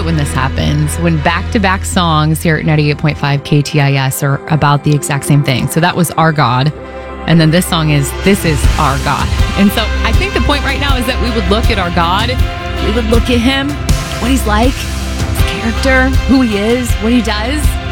it when this happens, when back-to-back songs here at 98.5 KTIS are about the exact same thing. So that was Our God. And then this song is This Is Our God. And so I think the point right now is that we would look at our God. We would look at him, what he's like, his character, who he is, what he does.